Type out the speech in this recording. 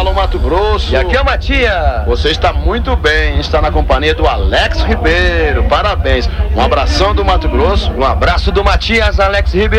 Alô, Mato Grosso. E aqui é o Matias. Você está muito bem, está na companhia do Alex Ribeiro. Parabéns. Um abração do Mato Grosso. Um abraço do Matias, Alex Ribeiro.